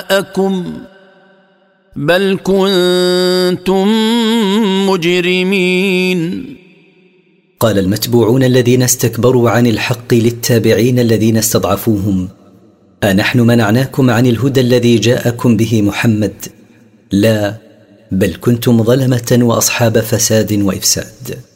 بل كنتم مجرمين. قال المتبوعون الذين استكبروا عن الحق للتابعين الذين استضعفوهم: أنحن منعناكم عن الهدى الذي جاءكم به محمد؟ لا، بل كنتم ظلمة وأصحاب فساد وإفساد.